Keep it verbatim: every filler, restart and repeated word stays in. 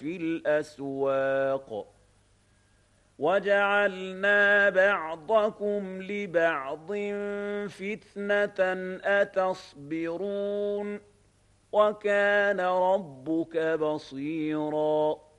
في الأسواق وجعلنا بعضكم لبعض فتنة أتصبرون وكان ربك بصيراً